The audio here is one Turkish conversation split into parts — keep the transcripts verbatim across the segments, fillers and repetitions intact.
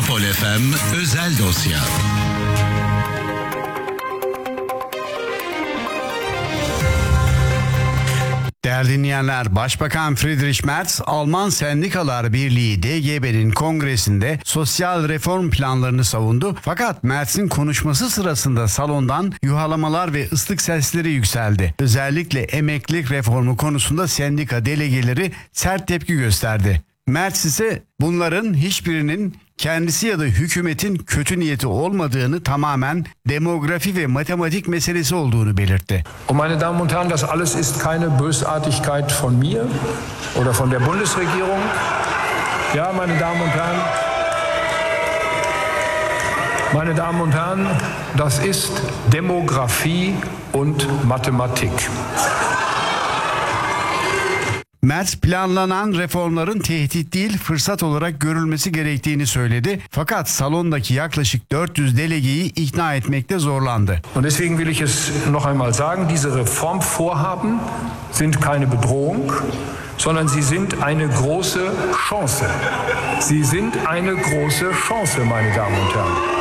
Metropol F M Özel Dosya. Değerli dinleyenler, Başbakan Friedrich Merz, Alman Sendikalar Birliği D G B'nin kongresinde sosyal reform planlarını savundu. Fakat Merz'in konuşması sırasında salondan yuhalamalar ve ıslık sesleri yükseldi. Özellikle emeklilik reformu konusunda sendika delegeleri sert tepki gösterdi. Merz ise bunların hiçbirinin kendisi ya da hükümetin kötü niyeti olmadığını, tamamen demografi ve matematik meselesi olduğunu belirtti. Und meine Damen und Herren, das alles ist keine Bösartigkeit von mir oder von der Bundesregierung. Ja, meine Damen und Herren, meine Damen und Herren, das ist Demografie und Mathematik. Merz planlanan reformların tehdit değil, fırsat olarak görülmesi gerektiğini söyledi. Fakat salondaki yaklaşık dört yüz delegeyi ikna etmekte zorlandı. Und deswegen will ich es noch einmal sagen, diese Reformvorhaben sind keine Bedrohung, sondern sie sind eine große Chance. Sie sind eine große Chance, meine Damen und Herren.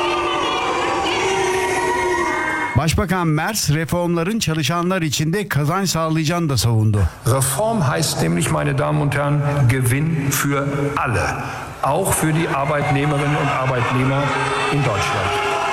Başbakan Merz, reformların çalışanlar için de kazanç sağlayacağını da savundu. Reform heißt nämlich, meine Damen und Herren, Gewinn für alle, auch für die Arbeitnehmerinnen und Arbeitnehmer in Deutschland.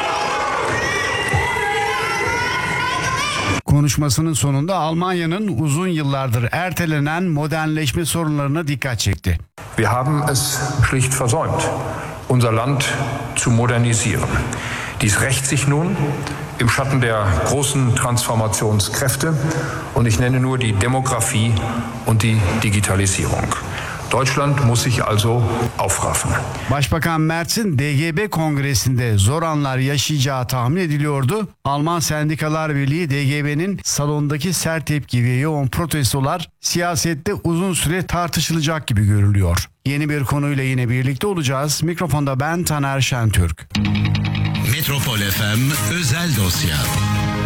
Konuşmasının sonunda Almanya'nın uzun yıllardır ertelenen modernleşme sorunlarına dikkat çekti. Wir haben es schlicht versäumt, unser Land zu modernisieren. Dies rächt sich nun im Schatten der großen Transformationskräfte und ich nenne nur die Demografie und die Digitalisierung. Deutschland muss sich also aufraffen. Başbakan Merz'in D G B kongresinde zor anlar yaşayacağı tahmin ediliyordu. Alman Sendikalar Birliği D G B'nin salondaki sert tepki ve yoğun protestolar siyasette uzun süre tartışılacak gibi görülüyor. Yeni bir konuyla yine birlikte olacağız. Mikrofonda ben Taner Şentürk. Metropol F M Özel Dosya.